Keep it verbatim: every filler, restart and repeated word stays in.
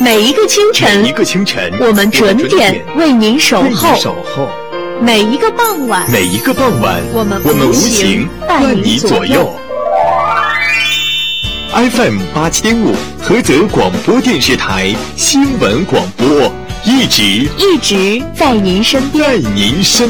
每一个清晨， 每一个清晨， 我们准点为您守候； 守候每一个傍晚， 每一个傍晚， 我们我们无情伴你左右。F M 八七点五，菏泽广播电视台新闻广播，一直一直在您身边， 在您身边。